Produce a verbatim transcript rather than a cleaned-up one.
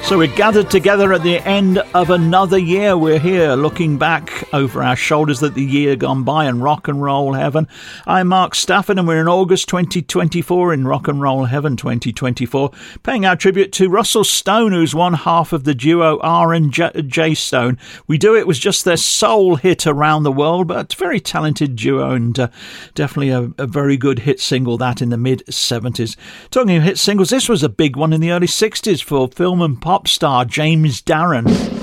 So we're gathered together at the end of another year. We're here looking back over our shoulders at the year gone by in rock and roll heaven. I'm Mark Stafford and we're in August twenty twenty-four in rock and roll heaven twenty twenty-four, paying our tribute to Russell Stone, who's one half of the duo R and J Stone. We Do It was just their sole hit around the world, but a very talented duo and uh, definitely a, a very good hit single, that in the mid seventies. Talking of hit singles, this was a big one in the early sixties for film and pop star James Darren.